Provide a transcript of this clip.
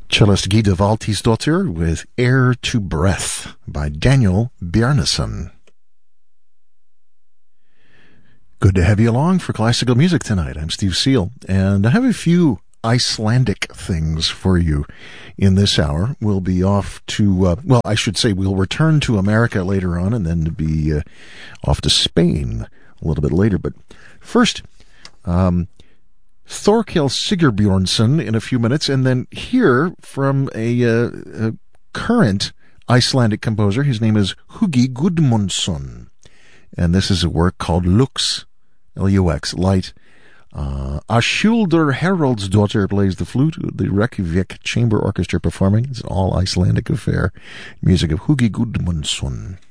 Cellist Guido Valtisdottir with Air to Breath by Daniel Bjarnason. Good to have you along for classical music tonight. I'm Steve Seal, and I have a few Icelandic things for you in this hour. We'll be off to, we'll return to America later on and then be off to Spain a little bit later. But first, Thorkel Sigurbjörnsson in a few minutes, and then hear from a current Icelandic composer. His name is Hugi Gudmundsson, and this is a work called Lux, L-U-X, Light. Ashuldur Haraldsdottir plays the flute, the Reykjavik Chamber Orchestra performing. It's an all Icelandic affair. Music of Hugi Gudmundsson.